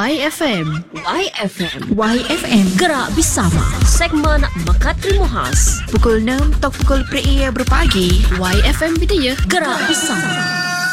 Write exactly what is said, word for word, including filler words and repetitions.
Y F M. Y F M. Y F M. Gerak bersama. Segmen Mekat Rimu Khas. Pukul enam atau pukul per berpagi. Y F M Bidaya. Gerak bersama.